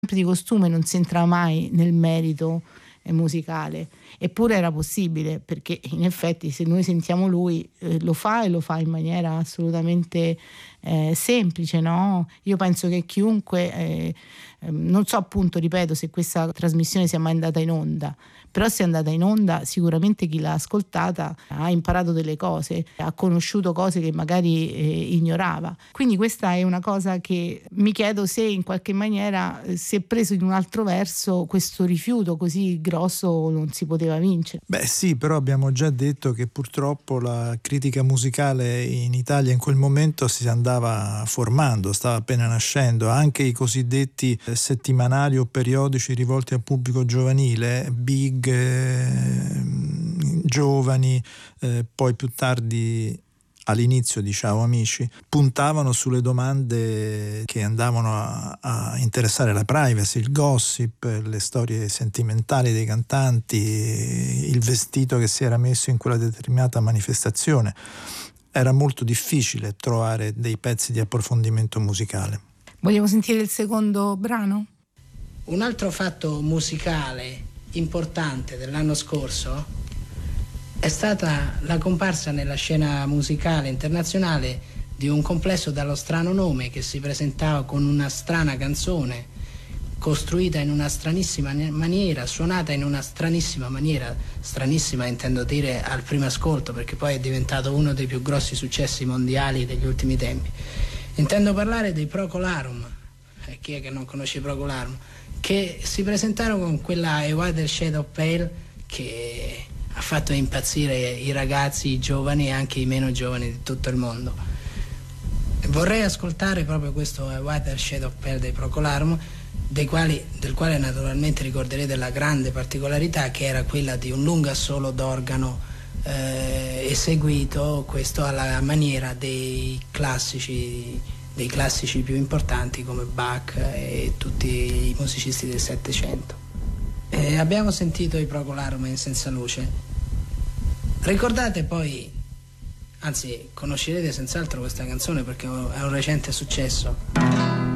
di costume non si entra mai nel merito musicale, eppure era possibile, perché in effetti se noi sentiamo lui lo fa, e lo fa in maniera assolutamente semplice, no? Io penso che chiunque non so, appunto, ripeto, se questa trasmissione sia mai andata in onda, però se è andata in onda sicuramente chi l'ha ascoltata ha imparato delle cose, ha conosciuto cose che magari ignorava. Quindi questa è una cosa che mi chiedo se in qualche maniera, se preso in un altro verso, questo rifiuto così grosso non si poteva vincere. Beh sì, però abbiamo già detto che purtroppo la critica musicale in Italia in quel momento si andava formando, stava appena nascendo. Anche i cosiddetti settimanali o periodici rivolti al pubblico giovanile, Big, Giovani, poi più tardi all'inizio di Ciao Amici, puntavano sulle domande che andavano a interessare la privacy, il gossip, le storie sentimentali dei cantanti, il vestito che si era messo in quella determinata manifestazione. Era molto difficile trovare dei pezzi di approfondimento musicale. Vogliamo sentire il secondo brano? Un altro fatto musicale importante dell'anno scorso è stata la comparsa nella scena musicale internazionale di un complesso dallo strano nome, che si presentava con una strana canzone, costruita in una stranissima maniera, suonata in una stranissima maniera. Stranissima intendo dire al primo ascolto, perché poi è diventato uno dei più grossi successi mondiali degli ultimi tempi. Intendo parlare dei Procolarum. Chi è che non conosce i Procolarum? Che si presentarono con quella A Whiter Shade of Pale, che ha fatto impazzire i ragazzi, i giovani e anche i meno giovani di tutto il mondo. Vorrei ascoltare proprio questo A Whiter Shade of Pale dei Procolarum, del quale naturalmente ricorderete la grande particolarità, che era quella di un lungo assolo d'organo eseguito, questo alla maniera dei classici più importanti come Bach e tutti i musicisti del Settecento. Abbiamo sentito i Procolarum in Senza Luce. Ricordate poi, anzi conoscerete senz'altro questa canzone perché è un recente successo.